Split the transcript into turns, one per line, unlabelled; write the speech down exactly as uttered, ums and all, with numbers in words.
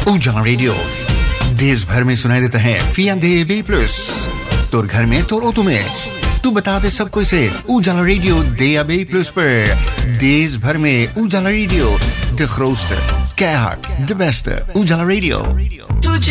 उजाला रेडियो देश भर में सुनाई देता है फिया दे बी प्लस तोर घर में तोर ऑटो में तू बता दे सबको इसे उजाला रेडियो दे बी प्लस पर देश भर में उजाला radio de grootste keihard de beste उजाला रेडियो